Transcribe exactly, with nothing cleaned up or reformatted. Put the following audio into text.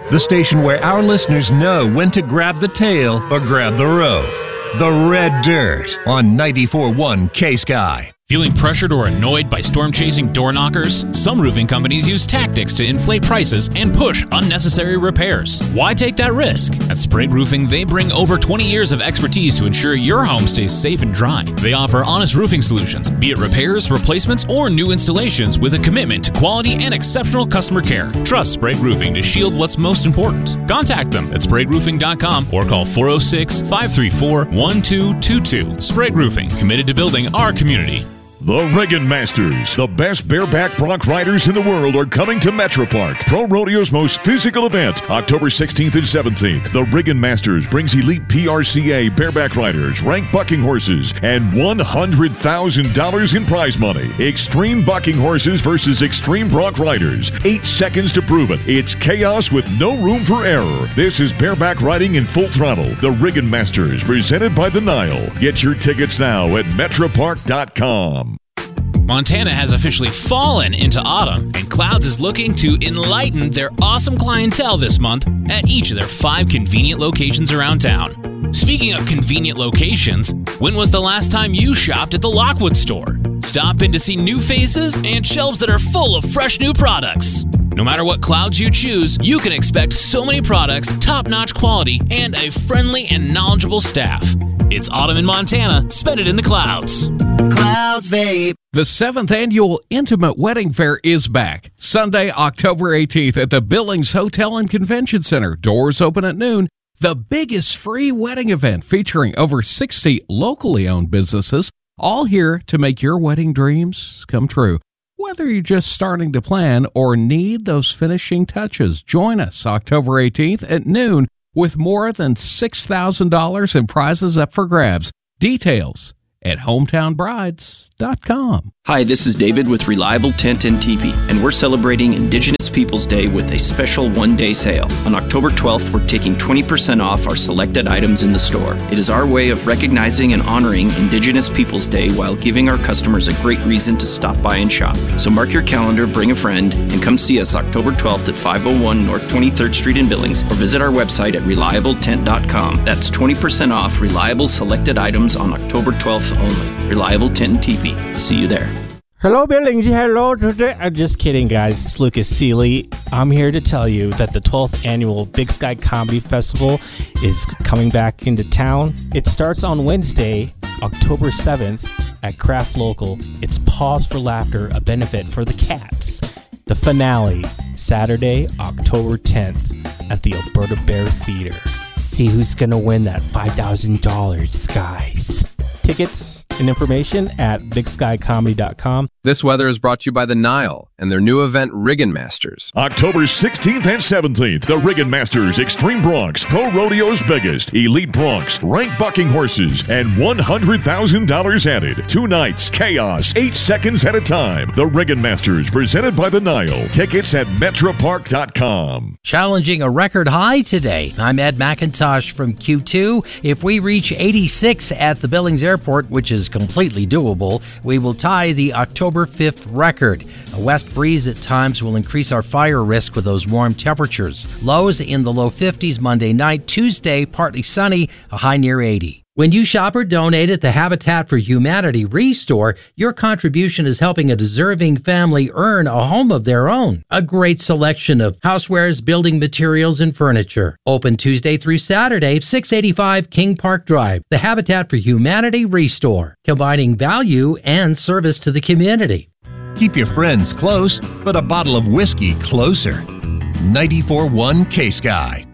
The station where our listeners know when to grab the tail or grab the rope. The Red Dirt on ninety-four point one K-Sky. Feeling pressured or annoyed by storm-chasing door knockers? Some roofing companies use tactics to inflate prices and push unnecessary repairs. Why take that risk? At Sprague Roofing, they bring over twenty years of expertise to ensure your home stays safe and dry. They offer honest roofing solutions, be it repairs, replacements, or new installations, with a commitment to quality and exceptional customer care. Trust Sprague Roofing to shield what's most important. Contact them at sprague roofing dot com or call four oh six, five three four, one two two two. Sprague Roofing, committed to building our community. The Riggin Masters, the best bareback bronc riders in the world, are coming to Metro Park, Pro Rodeo's most physical event, October sixteenth and seventeenth. The Riggin Masters brings elite P R C A bareback riders, ranked bucking horses, and one hundred thousand dollars in prize money. Extreme bucking horses versus extreme bronc riders. Eight seconds to prove it. It's chaos with no room for error. This is bareback riding in full throttle. The Riggin Masters, presented by the Nile. Get your tickets now at metro park dot com. Montana has officially fallen into autumn, and Clouds is looking to enlighten their awesome clientele this month at each of their five convenient locations around town. Speaking of convenient locations, when was the last time you shopped at the Lockwood store? Stop in to see new faces and shelves that are full of fresh new products. No matter what Clouds you choose, you can expect so many products, top-notch quality, and a friendly and knowledgeable staff. It's autumn in Montana. Spend it in the Clouds. Clouds, babe. The seventh Annual Intimate Wedding Fair is back. Sunday, October eighteenth at the Billings Hotel and Convention Center. Doors open at noon. The biggest free wedding event featuring over sixty locally owned businesses, all here to make your wedding dreams come true. Whether you're just starting to plan or need those finishing touches, join us October eighteenth at noon with more than six thousand dollars in prizes up for grabs. Details at hometown brides dot com. Hi, this is David with Reliable Tent and Teepee, and we're celebrating Indigenous Peoples Day with a special one-day sale. On October twelfth, we're taking twenty percent off our selected items in the store. It is our way of recognizing and honoring Indigenous Peoples Day while giving our customers a great reason to stop by and shop. So mark your calendar, bring a friend, and come see us October twelfth at five oh one North twenty-third Street in Billings, or visit our website at reliable tent dot com. That's twenty percent off Reliable selected items on October twelfth only. Reliable Tent and Teepee. See you there. Hello, Billings. Hello. I'm just kidding, guys. It's Lucas Seeley. I'm here to tell you that the twelfth Annual Big Sky Comedy Festival is coming back into town. It starts on Wednesday, October seventh at Craft Local. It's Pause for Laughter, a benefit for the cats. The finale, Saturday, October tenth at the Alberta Bear Theater. See who's going to win that five thousand dollars, guys. Tickets and information at big sky comedy dot com. This weather is brought to you by the Nile and their new event, Riggin Masters. October sixteenth and seventeenth, the Riggin Masters Extreme Broncs, Pro Rodeo's biggest, elite broncs, ranked bucking horses, and one hundred thousand dollars added. Two nights, chaos, eight seconds at a time. The Riggin Masters, presented by the Nile. Tickets at metro park dot com. Challenging a record high today. I'm Ed McIntosh from Q two. If we reach eighty-six at the Billings Airport, which is completely doable, we will tie the October fifth record. A west breeze at times will increase our fire risk with those warm temperatures. Lows in the low fifties Monday night. Tuesday, partly sunny, a high near eighty. When you shop or donate at the Habitat for Humanity Restore, your contribution is helping a deserving family earn a home of their own. A great selection of housewares, building materials, and furniture. Open Tuesday through Saturday, six eighty-five King Park Drive. The Habitat for Humanity Restore, combining value and service to the community. Keep your friends close, but a bottle of whiskey closer. ninety-four point one K-Sky.